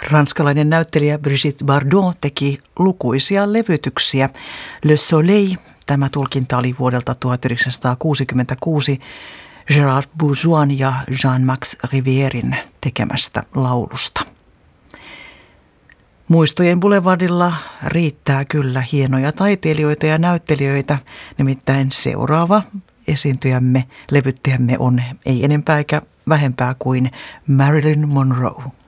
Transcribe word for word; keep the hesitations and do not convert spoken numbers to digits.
Ranskalainen näyttelijä Brigitte Bardot teki lukuisia levytyksiä. Le Soleil, tämä tulkinta oli vuodelta tuhatyhdeksänsataakuusikymmentäkuusi Gérard Bourgeoin ja Jean-Max Rivierin tekemästä laulusta. Muistojen boulevardilla riittää kyllä hienoja taiteilijoita ja näyttelijöitä, nimittäin seuraava esiintyjämme, levyttäjämme on ei enempää eikä vähempää kuin Marilyn Monroe.